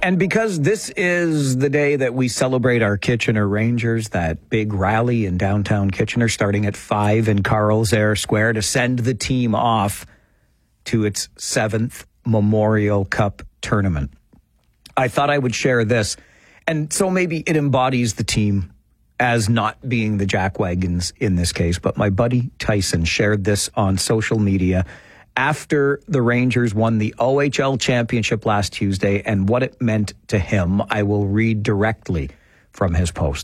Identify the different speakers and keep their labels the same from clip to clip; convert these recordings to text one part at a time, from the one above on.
Speaker 1: And because this is the day that we celebrate our Kitchener Rangers, that big rally in downtown Kitchener starting at 5 in Carl Zaire Square to send the team off to its 7th Memorial Cup tournament, I thought I would share this. And so maybe it embodies the team as not being the Jackwagons in this case. But my buddy Tyson shared this on social media after the Rangers won the OHL championship last Tuesday and what it meant to him. I will read directly from his post.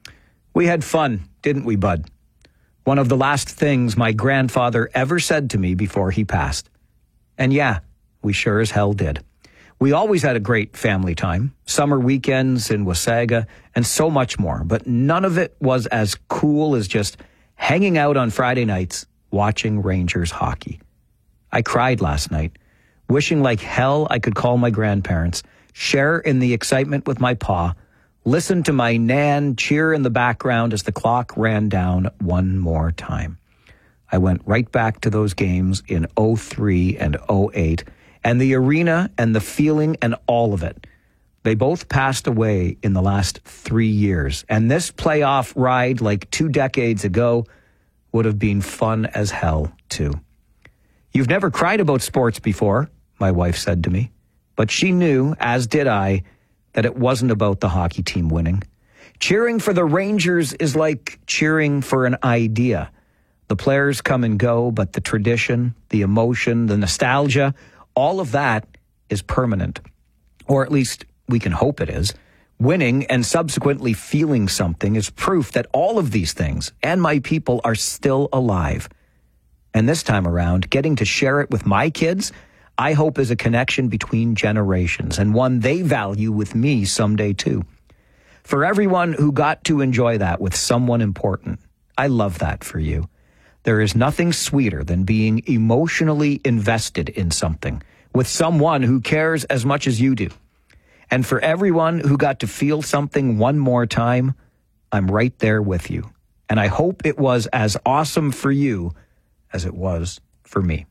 Speaker 1: "We had fun, didn't we, bud? One of the last things my grandfather ever said to me before he passed. And yeah, we sure as hell did. We always had a great family time, summer weekends in Wasaga, and so much more. But none of it was as cool as just hanging out on Friday nights watching Rangers hockey. I cried last night, wishing like hell I could call my grandparents, share in the excitement with my pa, listen to my nan cheer in the background as the clock ran down one more time. I went right back to those games in 03 and 08, and the arena and the feeling and all of it. They both passed away in the last 3 years, and this playoff ride like 2 decades ago would have been fun as hell too. You've never cried about sports before, my wife said to me, but she knew, as did I, that it wasn't about the hockey team winning. Cheering for the Rangers is like cheering for an idea. The players come and go, but the tradition, the emotion, the nostalgia, all of that is permanent. Or at least we can hope it is. Winning and subsequently feeling something is proof that all of these things and my people are still alive. And this time around, getting to share it with my kids, I hope is a connection between generations and one they value with me someday too. For everyone who got to enjoy that with someone important, I love that for you. There is nothing sweeter than being emotionally invested in something with someone who cares as much as you do. And for everyone who got to feel something one more time, I'm right there with you. And I hope it was as awesome for you as it was for me."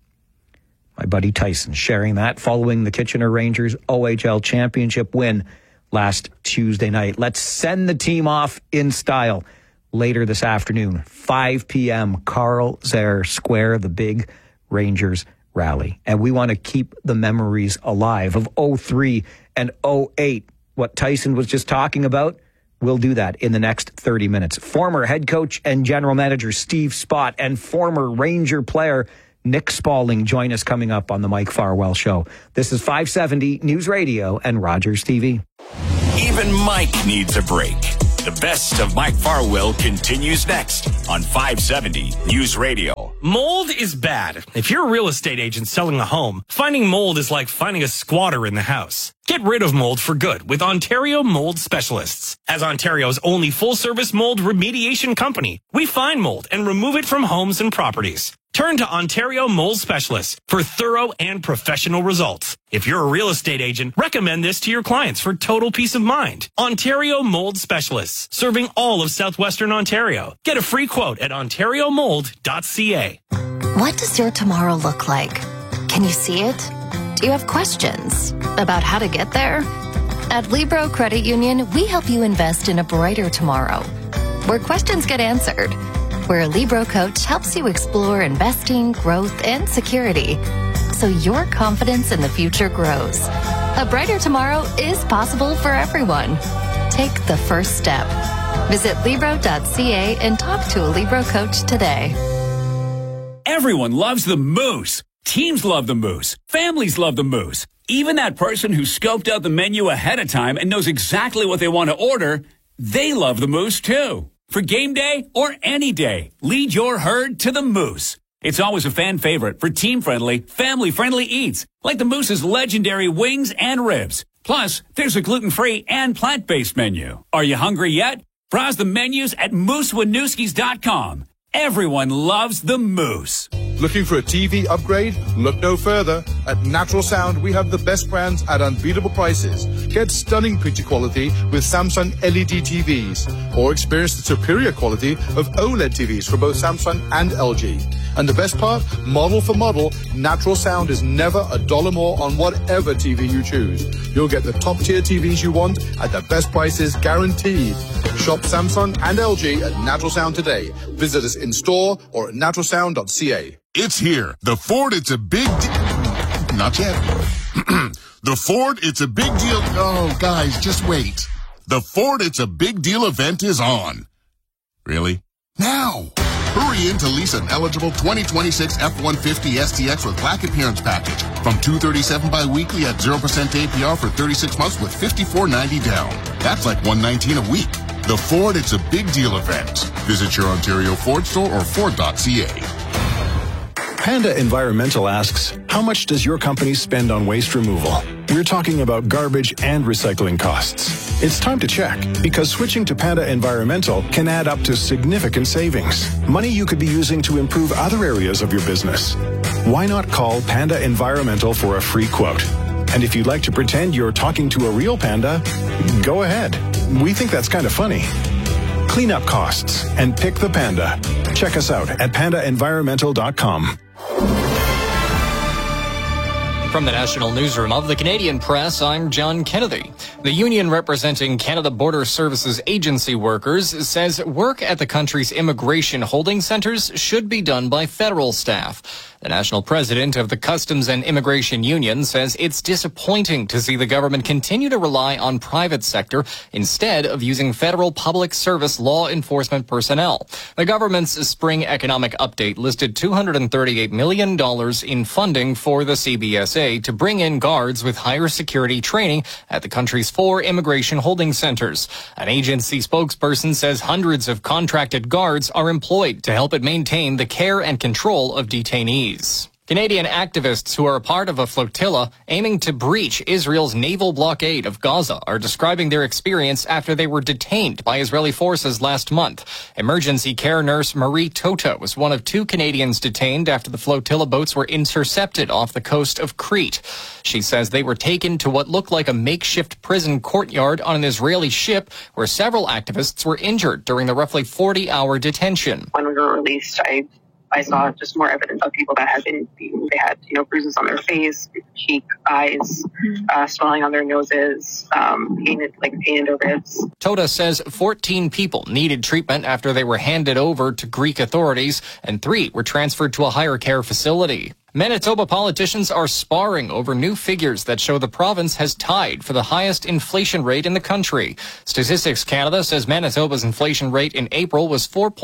Speaker 1: My buddy Tyson sharing that following the Kitchener Rangers OHL championship win last Tuesday night. Let's send the team off in style later this afternoon, 5 p.m., Carl Zaire Square, the big Rangers rally. And we want to keep the memories alive of 03 and 08. What Tyson was just talking about, we'll do that in the next 30 minutes. Former head coach and general manager Steve Spott and former Ranger player Nick Spaulding join us coming up on the Mike Farwell Show. This is 570 News Radio and Rogers TV.
Speaker 2: Even Mike needs a break. The best of Mike Farwell continues next on 570 News Radio.
Speaker 3: Mold is bad. If you're a real estate agent selling a home, finding mold is like finding a squatter in the house. Get rid of mold for good with Ontario Mold Specialists. As Ontario's only full-service mold remediation company, we find mold and remove it from homes and properties. Turn to Ontario Mold Specialists for thorough and professional results. If you're a real estate agent, recommend this to your clients for total peace of mind. Ontario Mold Specialists, serving all of southwestern Ontario. Get a free quote at ontariomold.ca.
Speaker 4: What does your tomorrow look like? Can you see it? Do you have questions about how to get there? At Libro Credit Union, we help you invest in a brighter tomorrow, where questions get answered, where a Libro coach helps you explore investing, growth, and security, so your confidence in the future grows. A brighter tomorrow is possible for everyone. Take the first step. Visit Libro.ca and talk to a Libro coach today.
Speaker 5: Everyone loves the Moose. Teams love the Moose. Families love the Moose. Even that person who scoped out the menu ahead of time and knows exactly what they want to order, they love the Moose too. For game day or any day, lead your herd to the Moose. It's always a fan favorite for team-friendly, family-friendly eats, like the Moose's legendary wings and ribs. Plus, there's a gluten-free and plant-based menu. Are you hungry yet? Browse the menus at MooseWinooski's.com. Everyone loves the Moose.
Speaker 6: Looking for a TV upgrade? Look no further. At Natural Sound, we have the best brands at unbeatable prices. Get stunning picture quality with Samsung LED TVs, or experience the superior quality of OLED TVs for both Samsung and LG. And the best part, model for model, Natural Sound is never $1 more on whatever TV you choose. You'll get the top-tier TVs you want at the best prices guaranteed. Shop Samsung and LG at Natural Sound today. Visit us in store or at naturalsound.ca.
Speaker 7: It's here. The Ford It's a Big Deal. Not yet. The Ford It's a Big Deal. Oh, guys, just wait. The Ford It's a Big Deal event is on. Really? Now. Hurry in to lease an eligible 2026 F-150 STX with black appearance package from $237 bi-weekly at 0% APR for 36 months with $54.90 down. That's like $119 a week. The Ford It's a Big Deal event. Visit your Ontario Ford store or Ford.ca.
Speaker 8: Panda Environmental asks, how much does your company spend on waste removal? We're talking about garbage and recycling costs. It's time to check, because switching to Panda Environmental can add up to significant savings. Money you could be using to improve other areas of your business. Why not call Panda Environmental for a free quote? And if you'd like to pretend you're talking to a real panda, go ahead. We think that's kind of funny. Clean up costs and pick the panda. Check us out at pandaenvironmental.com.
Speaker 9: From the National Newsroom of the Canadian Press, I'm John Kennedy. The union representing Canada Border Services Agency workers says work at the country's immigration holding centres should be done by federal staff. The national president of the Customs and Immigration Union says it's disappointing to see the government continue to rely on private sector instead of using federal public service law enforcement personnel. The government's spring economic update listed $238 million in funding for the CBSA to bring in guards with higher security training at the country's 4 immigration holding centers. An agency spokesperson says hundreds of contracted guards are employed to help it maintain the care and control of detainees. Canadian activists who are a part of a flotilla aiming to breach Israel's naval blockade of Gaza are describing their experience after they were detained by Israeli forces last month. Emergency care nurse Marie Tota was one of 2 Canadians detained after the flotilla boats were intercepted off the coast of Crete. She says they were taken to what looked like a makeshift prison courtyard on an Israeli ship where several activists were injured during the roughly 40-hour detention.
Speaker 10: When we were released, I saw just more evidence of people that had been beaten. They had, bruises on their face, cheek, eyes, swelling on their noses, pain in their ribs.
Speaker 9: Tota says 14 people needed treatment after they were handed over to Greek authorities, and 3 were transferred to a higher care facility. Manitoba politicians are sparring over new figures that show the province has tied for the highest inflation rate in the country. Statistics Canada says Manitoba's inflation rate in April was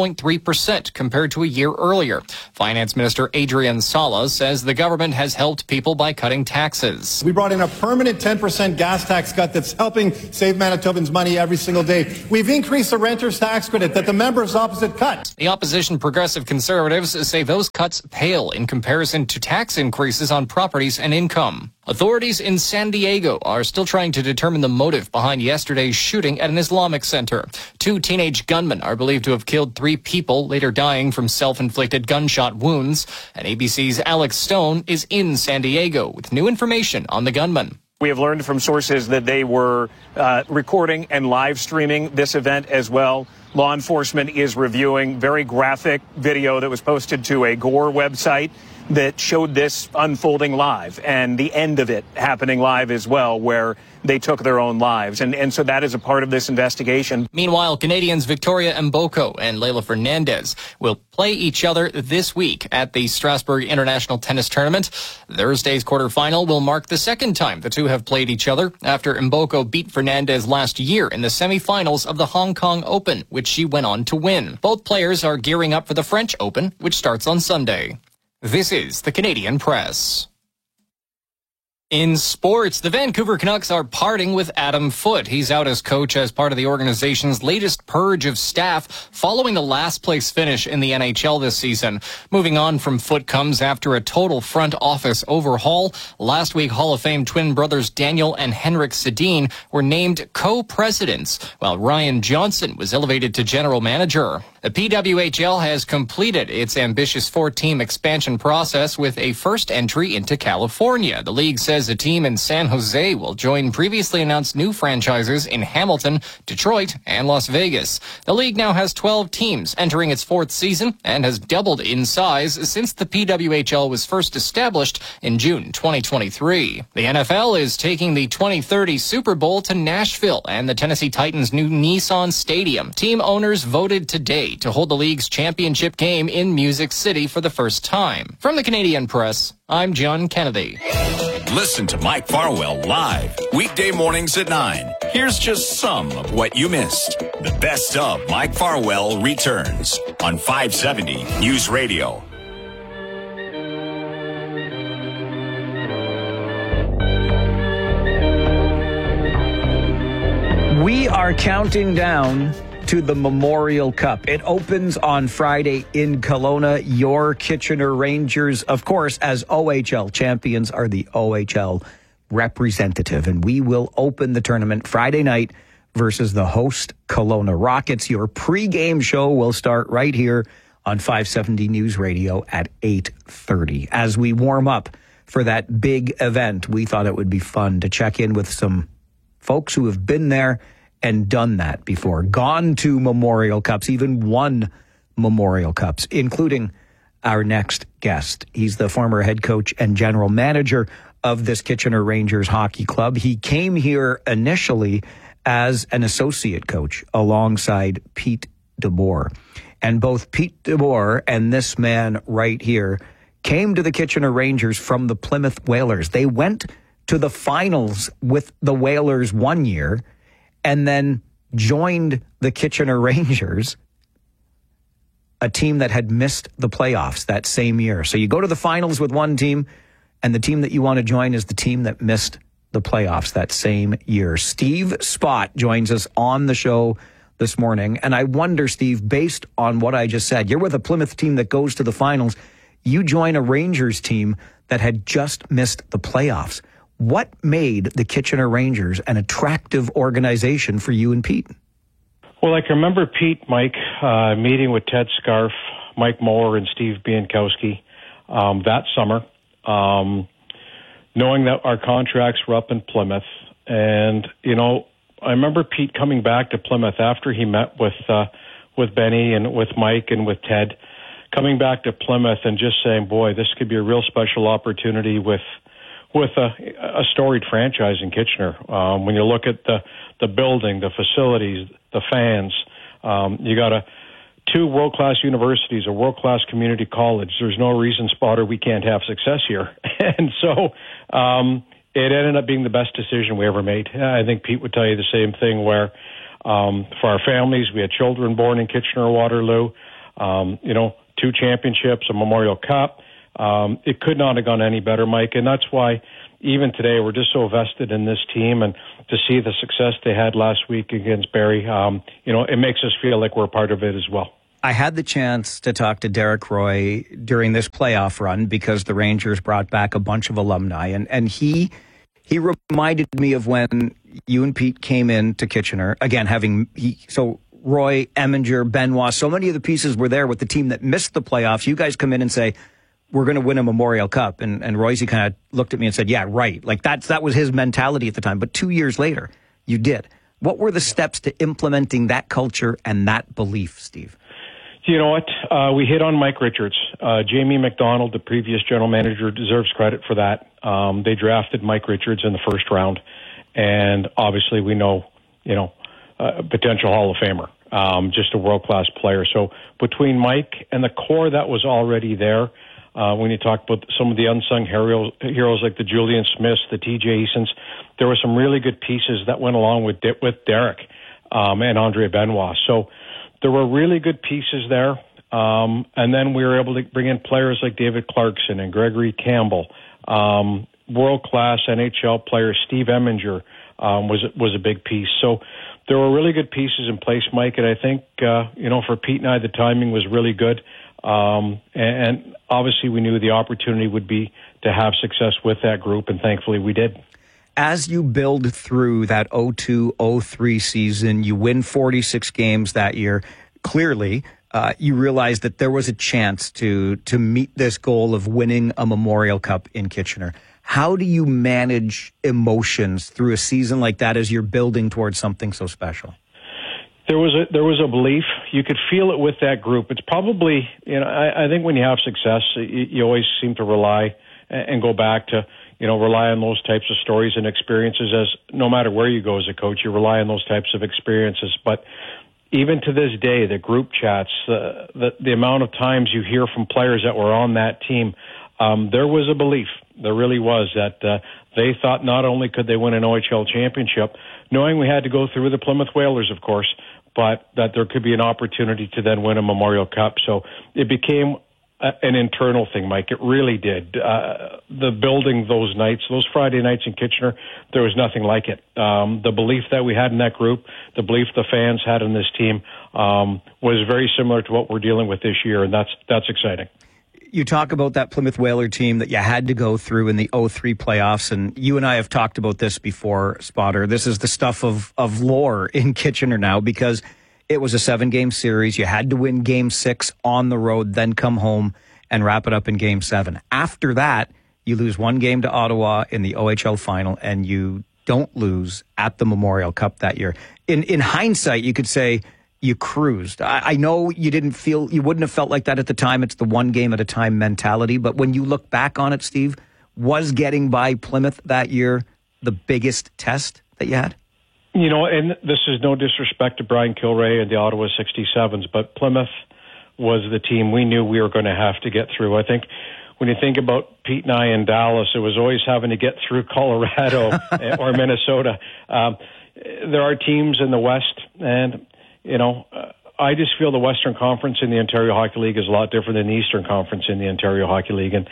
Speaker 9: 4.3% compared to a year earlier. Finance Minister Adrian Sala says the government has helped people by cutting taxes.
Speaker 11: We brought in a permanent 10% gas tax cut that's helping save Manitobans money every single day. We've increased the renter's tax credit that the members opposite cut.
Speaker 9: The opposition Progressive Conservatives say those cuts pale in comparison to tax increases on properties and income. Authorities in San Diego are still trying to determine the motive behind yesterday's shooting at an Islamic center. 2 teenage gunmen are believed to have killed 3 people, later dying from self-inflicted gunshot wounds. And ABC's Alex Stone is in San Diego with new information on the gunmen.
Speaker 12: We have learned from sources that they were recording and live streaming this event as well. Law enforcement is reviewing very graphic video that was posted to a Gore website that showed this unfolding live and the end of it happening live as well, where they took their own lives. And so that is a part of this investigation.
Speaker 9: Meanwhile, Canadians Victoria Mboko and Leylah Fernandez will play each other this week at the Strasbourg International Tennis Tournament. Thursday's quarterfinal will mark the second time the two have played each other after Mboko beat Fernandez last year in the semifinals of the Hong Kong Open, which she went on to win. Both players are gearing up for the French Open, which starts on Sunday. This is the Canadian Press. In sports, the Vancouver Canucks are parting with Adam Foote. He's out as coach as part of the organization's latest purge of staff following the last-place finish in the NHL this season. Moving on from Foote comes after a total front office overhaul. Last week, Hall of Fame twin brothers Daniel and Henrik Sedin were named co-presidents, while Ryan Johnson was elevated to general manager. The PWHL has completed its ambitious 4-team expansion process with a first entry into California. The league says a team in San Jose will join previously announced new franchises in Hamilton, Detroit, and Las Vegas. The league now has 12 teams entering its 4th season and has doubled in size since the PWHL was first established in June 2023. The NFL is taking the 2030 Super Bowl to Nashville and the Tennessee Titans' new Nissan Stadium. Team owners voted today to hold the league's championship game in Music City for the first time. From the Canadian Press, I'm John Kennedy.
Speaker 2: Listen to Mike Farwell live weekday mornings at 9. Here's just some of what you missed. The best of Mike Farwell returns on 570 News Radio.
Speaker 1: We are counting down to the Memorial Cup. It opens on Friday in Kelowna. Your Kitchener Rangers, of course, as OHL champions, are the OHL representative. And we will open the tournament Friday night versus the host Kelowna Rockets. Your pregame show will start right here on 570 News Radio at 8:30. As we warm up for that big event, we thought it would be fun to check in with some folks who have been there and done that before, gone to Memorial Cups, even won Memorial Cups, including our next guest. He's the former head coach and general manager of this Kitchener Rangers hockey club. He came here initially as an associate coach alongside Pete DeBoer. And both Pete DeBoer and this man right here came to the Kitchener Rangers from the Plymouth Whalers. They went to the finals with the Whalers one year and then joined the Kitchener Rangers, a team that had missed the playoffs that same year. So you go to the finals with one team, and the team that you want to join is the team that missed the playoffs that same year. Steve Spott joins us on the show this morning. And I wonder, Steve, based on what I just said, you're with a Plymouth team that goes to the finals. You join a Rangers team that had just missed the playoffs. What made the Kitchener Rangers an attractive organization for you and Pete?
Speaker 13: Well, I can remember Pete, Mike, meeting with Ted Scarf, Mike Moore, and Steve Biankowski that summer, knowing that our contracts were up in Plymouth. And, you know, I remember Pete coming back to Plymouth after he met with Benny and with Mike and with Ted, coming back to Plymouth and just saying, boy, this could be a real special opportunity with a storied franchise in Kitchener. When you look at the building, the facilities, the fans, you got two world-class universities, a world-class community college. There's no reason, Spotter, we can't have success here. And so it ended up being the best decision we ever made. I think Pete would tell you the same thing where for our families, we had children born in Kitchener-Waterloo, 2 championships, a Memorial Cup. It could not have gone any better, Mike, and that's why even today we're just so vested in this team, and to see the success they had last week against Barrie, it makes us feel like we're a part of it as well.
Speaker 1: I had the chance to talk to Derek Roy during this playoff run because the Rangers brought back a bunch of alumni, and he reminded me of when you and Pete came in to Kitchener, again, so Roy, Eminger, Benoit, so many of the pieces were there with the team that missed the playoffs. You guys come in and say, we're going to win a Memorial Cup. And Royce kind of looked at me and said, yeah, right. Like that was his mentality at the time. But 2 years later, you did. What were the steps to implementing that culture and that belief, Steve?
Speaker 13: You know what? We hit on Mike Richards. Jamie McDonald, the previous general manager, deserves credit for that. They drafted Mike Richards in the first round. And obviously we know, potential Hall of Famer, just a world-class player. So between Mike and the core that was already there, when you talk about some of the unsung heroes like the Julian Smiths, the TJ Easons, there were some really good pieces that went along with Derek and Andre Benoit. So there were really good pieces there. And then we were able to bring in players like David Clarkson and Gregory Campbell, world-class NHL players. Steve Eminger was a big piece. So there were really good pieces in place, Mike, and I think, for Pete and I, the timing was really good. And obviously we knew the opportunity would be to have success with that group, and thankfully we did.
Speaker 1: As you build through that 02-03 season, you win 46 games that year. Clearly, you realized that there was a chance to meet this goal of winning a Memorial Cup in Kitchener. How do you manage emotions through a season like that as you're building towards something so special?
Speaker 13: There was a belief. You could feel it with that group. It's probably, I think when you have success, you always seem to rely and go back to, rely on those types of stories and experiences. As no matter where you go as a coach, you rely on those types of experiences. But even to this day, the group chats, the amount of times you hear from players that were on that team, there was a belief. There really was that they thought not only could they win an OHL championship, knowing we had to go through the Plymouth Whalers, of course, but that there could be an opportunity to then win a Memorial Cup. So it became an internal thing, Mike. It really did. The building those nights, those Friday nights in Kitchener, there was nothing like it. The belief that we had in that group, the belief the fans had in this team, was very similar to what we're dealing with this year, and that's exciting.
Speaker 1: You talk about that Plymouth Whaler team that you had to go through in the 03 playoffs, and you and I have talked about this before, Spotter. This is the stuff of lore in Kitchener now, because it was a 7-game series. You had to win Game 6 on the road, then come home and wrap it up in Game 7. After that, you lose 1 game to Ottawa in the OHL final, and you don't lose at the Memorial Cup that year. In hindsight, you could say you cruised. I know you wouldn't have felt like that at the time. It's the 1 game at a time mentality. But when you look back on it, Steve, was getting by Plymouth that year the biggest test that you had?
Speaker 13: And this is no disrespect to Brian Kilrea and the Ottawa 67s, but Plymouth was the team we knew we were going to have to get through. I think when you think about Pete and I in Dallas, it was always having to get through Colorado or Minnesota. There are teams in the West, and I just feel the Western Conference in the Ontario Hockey League is a lot different than the Eastern Conference in the Ontario Hockey League. And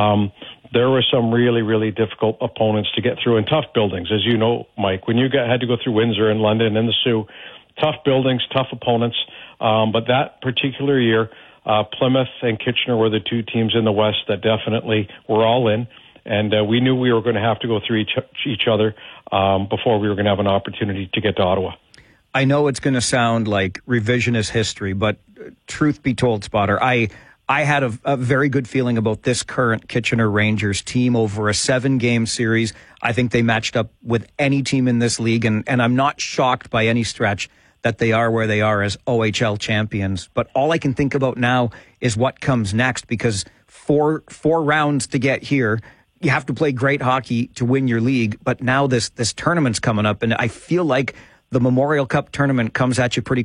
Speaker 13: there were some really, really difficult opponents to get through in tough buildings. As you know, Mike, when you had to go through Windsor and London and the Sioux, tough buildings, tough opponents. But that particular year, Plymouth and Kitchener were the 2 teams in the West that definitely were all in. And we knew we were going to have to go through each other before we were going to have an opportunity to get to Ottawa.
Speaker 1: I know it's going to sound like revisionist history, but truth be told, Spotter, I had a very good feeling about this current Kitchener Rangers team over a 7-game series. I think they matched up with any team in this league, and I'm not shocked by any stretch that they are where they are as OHL champions. But all I can think about now is what comes next, because four rounds to get here. You have to play great hockey to win your league, but now this tournament's coming up, and I feel like the Memorial Cup tournament comes at you pretty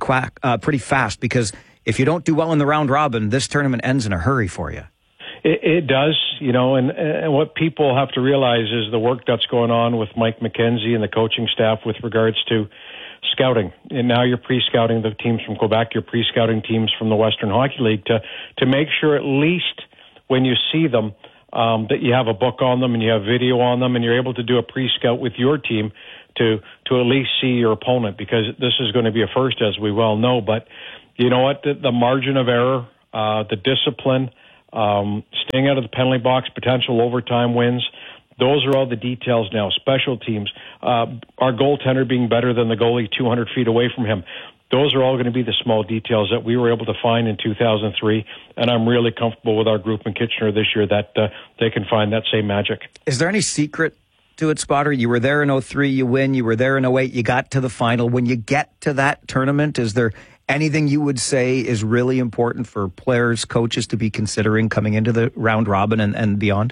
Speaker 1: fast, because if you don't do well in the round robin, this tournament ends in a hurry for you.
Speaker 13: It does, and what people have to realize is the work that's going on with Mike McKenzie and the coaching staff with regards to scouting. And now you're pre-scouting the teams from Quebec, you're pre-scouting teams from the Western Hockey League to make sure at least when you see them, that you have a book on them and you have video on them and you're able to do a pre-scout with your team to at least see your opponent, because this is going to be a first, as we well know. But you know what? The margin of error, the discipline, staying out of the penalty box, potential overtime wins, those are all the details now. Special teams, our goaltender being better than the goalie 200 feet away from him. Those are all going to be the small details that we were able to find in 2003, and I'm really comfortable with our group in Kitchener this year that they can find that same magic.
Speaker 1: Is there any secret to it, Spotter? You were there in 03, you win. You were there in 08, you got to the final. When you get to that tournament, is there anything you would say is really important for players, coaches to be considering coming into the round robin and beyond?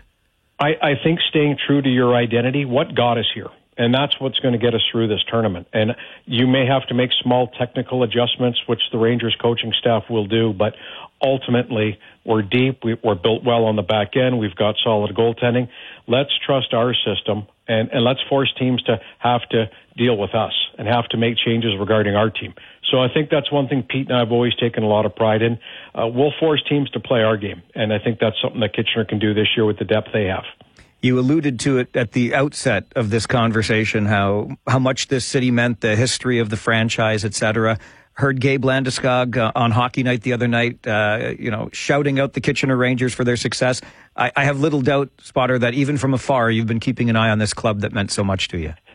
Speaker 13: I think staying true to your identity, what got us here. And that's what's going to get us through this tournament. And you may have to make small technical adjustments, which the Rangers coaching staff will do, but ultimately we're deep. We're built well on the back end. We've got solid goaltending. Let's trust our system, and let's force teams to have to deal with us and have to make changes regarding our team. So I think that's one thing Pete and I have always taken a lot of pride in. We'll force teams to play our game, and I think that's something that Kitchener can do this year with the depth they have.
Speaker 1: You alluded to it at the outset of this conversation, how much this city meant, the history of the franchise, etc. Heard Gabe Landeskog on Hockey Night the other night, shouting out the Kitchener Rangers for their success. I have little doubt, Spotter, that even from afar, you've been keeping an eye on this club that meant so much to you.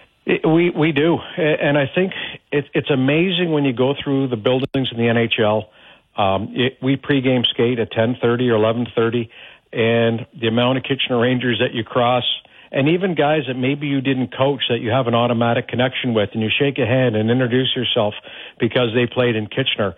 Speaker 13: We do, and I think it's amazing when you go through the buildings in the NHL. We pregame skate at 10:30 or 11:30, and the amount of Kitchener Rangers that you cross, and even guys that maybe you didn't coach that you have an automatic connection with, and you shake a hand and introduce yourself because they played in Kitchener.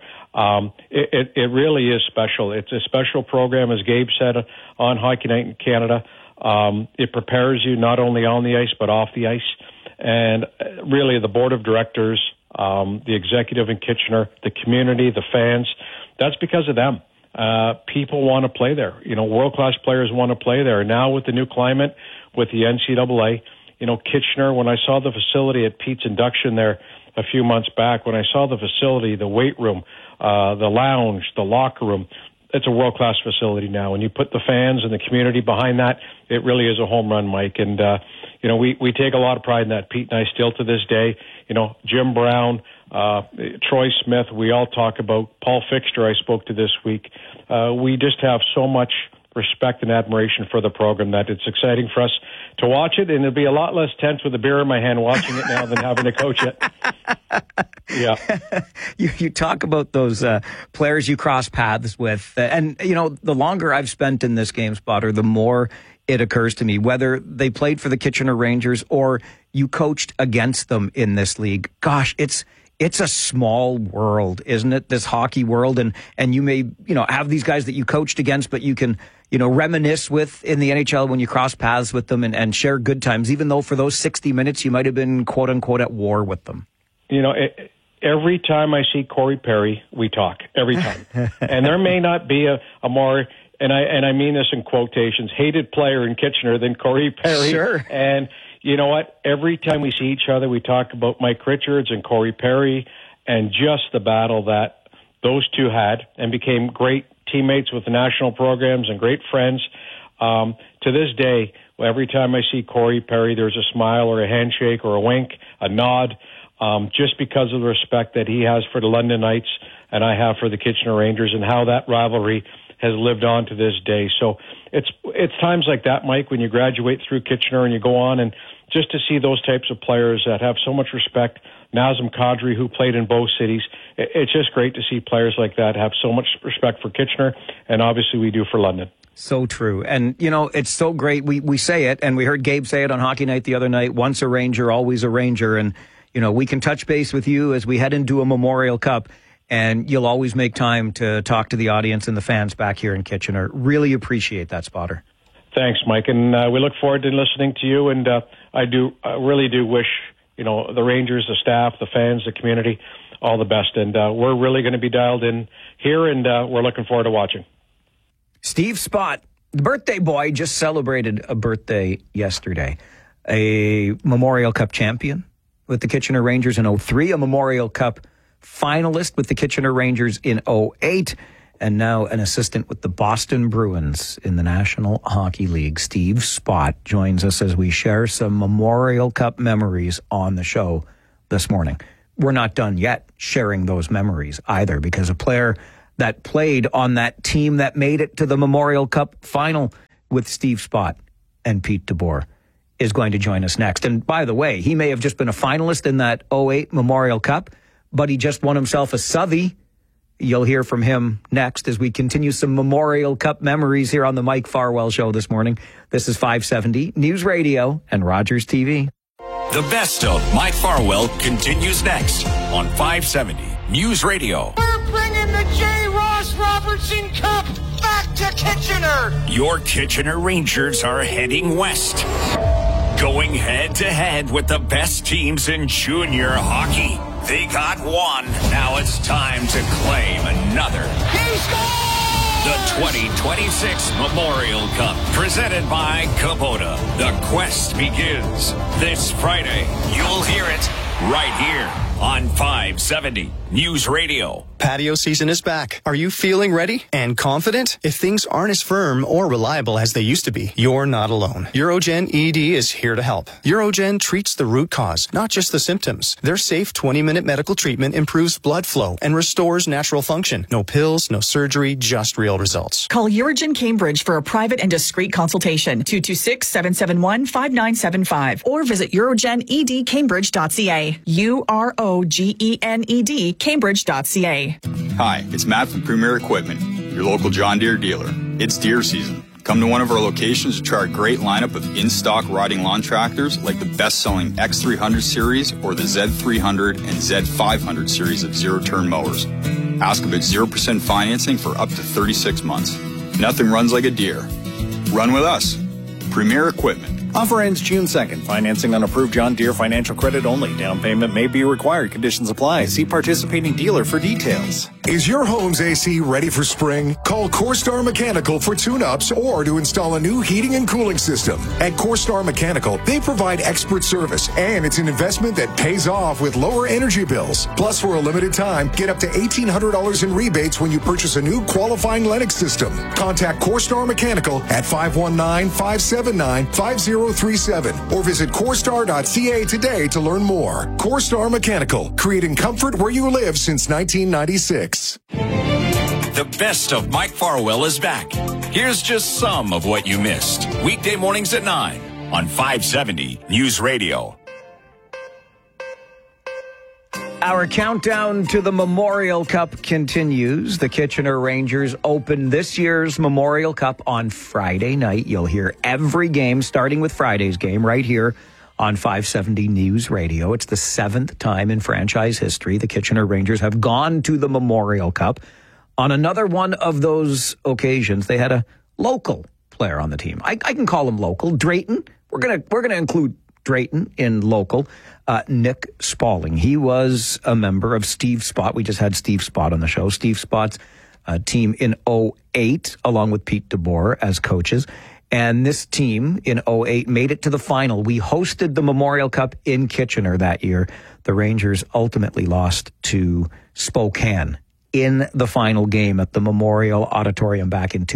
Speaker 13: It really is special. It's a special program, as Gabe said, on Hockey Night in Canada. It prepares you not only on the ice but off the ice. And really the board of directors, the executive in Kitchener, the community, the fans, that's because of them. People want to play there. World-class players want to play there. Now with the new climate, with the NCAA, Kitchener, when I saw the facility at Pete's induction there a few months back, when I saw the facility, the weight room, the lounge, the locker room, it's a world-class facility now. And you put the fans and the community behind that, it really is a home run, Mike. And, we take a lot of pride in that. Pete and I still to this day, Jim Brown, Troy Smith, we all talk about. Paul Fixter I spoke to this week. We just have so much respect and admiration for the program that it's exciting for us to watch it, and it'll be a lot less tense with a beer in my hand watching it now than having to coach it. Yeah.
Speaker 1: You talk about those players you cross paths with, and the longer I've spent in this game, Spotter, the more it occurs to me, whether they played for the Kitchener Rangers or you coached against them in this league. Gosh, it's a small world, isn't it? This hockey world, and you may have these guys that you coached against, but you can reminisce with in the NHL when you cross paths with them and share good times, even though for those 60 minutes you might have been quote unquote at war with them.
Speaker 13: Every time I see Corey Perry, we talk every time, and there may not be a more, and I mean this in quotations, hated player in Kitchener than Corey Perry.
Speaker 1: Sure.
Speaker 13: And you know what? Every time we see each other, we talk about Mike Richards and Corey Perry and just the battle that those two had and became great teammates with the national programs and great friends. To this day, every time I see Corey Perry, there's a smile or a handshake or a wink, a nod, just because of the respect that he has for the London Knights and I have for the Kitchener Rangers and how that rivalry has lived on to this day. So it's times like that, Mike, when you graduate through Kitchener and you go on, and just to see those types of players that have so much respect. Nazem Kadri, who played in both cities, it's just great to see players like that have so much respect for Kitchener, and obviously we do for London.
Speaker 1: So true. And, it's so great. We say it, and we heard Gabe say it on Hockey Night the other night, once a Ranger, always a Ranger. And, we can touch base with you as we head into a Memorial Cup, and you'll always make time to talk to the audience and the fans back here in Kitchener. Really appreciate that, Spotter.
Speaker 13: Thanks, Mike. And we look forward to listening to you. And I really do wish, the Rangers, the staff, the fans, the community, all the best. And we're really going to be dialed in here, and we're looking forward to watching.
Speaker 1: Steve Spott, the birthday boy, just celebrated a birthday yesterday. A Memorial Cup champion with the Kitchener Rangers in 2003, a Memorial Cup finalist with the Kitchener Rangers in 2008, and now an assistant with the Boston Bruins in the National Hockey League. Steve Spott joins us as we share some Memorial Cup memories on the show this morning. We're not done yet sharing those memories either, because a player that played on that team that made it to the Memorial Cup final with Steve Spott and Pete DeBoer is going to join us next. And by the way, he may have just been a finalist in that 2008 Memorial Cup, but he just won himself a Southie. You'll hear from him next as we continue some Memorial Cup memories here on the Mike Farwell Show this morning. This is 570 News Radio and Rogers TV.
Speaker 2: The best of Mike Farwell continues next on 570 News Radio.
Speaker 14: We're bringing the J. Ross Robertson Cup back to Kitchener.
Speaker 2: Your Kitchener Rangers are heading west, going head-to-head with the best teams in junior hockey. They got one. Now it's time to claim another.
Speaker 14: He scored!
Speaker 2: The 2026 Memorial Cup, presented by Kubota. The quest begins this Friday. You'll hear it right here on 570 News Radio.
Speaker 15: Patio season is back. Are you feeling ready and confident? If things aren't as firm or reliable as they used to be, you're not alone. Urogen ED is here to help. Urogen treats the root cause, not just the symptoms. Their safe 20-minute medical treatment improves blood flow and restores natural function. No pills, no surgery, just real results.
Speaker 16: Call Urogen Cambridge for a private and discreet consultation. 226-771-5975 or visit urogenedcambridge.ca. UROGENED Cambridge.ca.
Speaker 17: Hi, it's Matt from Premier Equipment, your local John Deere dealer. It's deer season. Come to one of our locations to try our great lineup of in-stock riding lawn tractors like the best-selling X300 series or the Z300 and Z500 series of zero-turn mowers. Ask about 0% financing for up to 36 months. Nothing runs like a Deere. Run with us. Premier Equipment.
Speaker 18: Offer ends June 2nd. Financing on approved John Deere financial credit only. Down payment may be required. Conditions apply. See participating dealer for details.
Speaker 19: Is your home's AC ready for spring? Call CoreStar Mechanical for tune-ups or to install a new heating and cooling system. At CoreStar Mechanical, they provide expert service, and it's an investment that pays off with lower energy bills. Plus, for a limited time, get up to $1,800 in rebates when you purchase a new qualifying Lennox system. Contact CoreStar Mechanical at 519-579-5037 or visit CoreStar.ca today to learn more. CoreStar Mechanical, creating comfort where you live since 1996.
Speaker 2: The best of Mike Farwell is back. Here's just some of what you missed. Weekday mornings at 9 on 570 News Radio.
Speaker 1: Our countdown to the Memorial Cup continues. The Kitchener Rangers open this year's Memorial Cup on Friday night. You'll hear every game, starting with Friday's game, right here on 570 News Radio. It's the 7th time in franchise history the Kitchener Rangers have gone to the Memorial Cup. On another one of those occasions, they had a local player on the team. I can call him local. Drayton. We're gonna include Drayton in local. Nick Spaulding. He was a member of Steve Spott. We just had Steve Spott on the show. Steve Spott's team in 2008, along with Pete DeBoer as coaches. And this team in 2008 made it to the final. We hosted the Memorial Cup in Kitchener that year. The Rangers ultimately lost to Spokane in the final game at the Memorial Auditorium back in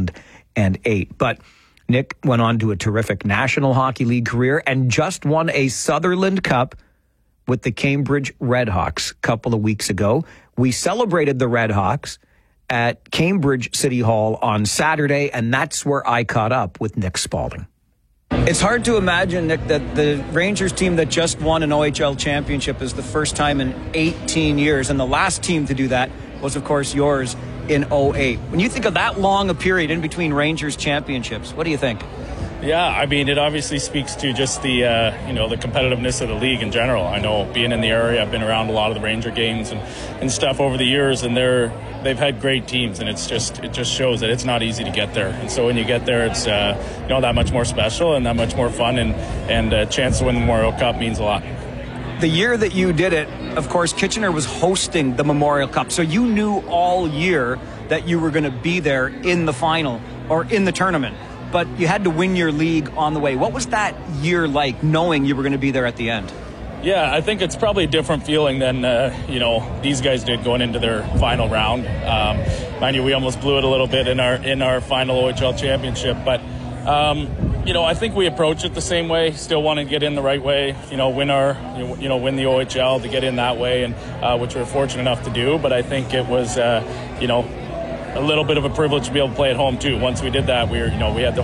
Speaker 1: 2008. But Nick went on to a terrific National Hockey League career and just won a Sutherland Cup with the Cambridge Redhawks a couple of weeks ago. We celebrated the Redhawks at Cambridge City Hall on Saturday, and that's where I caught up with Nick Spaulding. It's hard to imagine, Nick, that the Rangers team that just won an OHL championship is the first time in 18 years, and the last team to do that was, of course, yours in 2008. When you think of that long a period in between Rangers championships, what do you think?
Speaker 20: Yeah, I mean, it obviously speaks to just the the competitiveness of the league in general. I know, being in the area, I've been around a lot of the Ranger games and stuff over the years, and they've had great teams, and it just shows that it's not easy to get there. And so when you get there, it's that much more special and that much more fun, and a chance to win the Memorial Cup means a lot.
Speaker 1: The year that you did it, of course, Kitchener was hosting the Memorial Cup, so you knew all year that you were going to be there in the final or in the tournament, but you had to win your league on the way. What was that year like, knowing you were going to be there at the end?
Speaker 20: Yeah, I think it's probably a different feeling than these guys did going into their final round. Mind you, we almost blew it a little bit in our final OHL championship, but I think we approach it the same way. Still want to get in the right way. Win the OHL to get in that way, and which we're fortunate enough to do. But I think it was a little bit of a privilege to be able to play at home too. Once we did that, we had the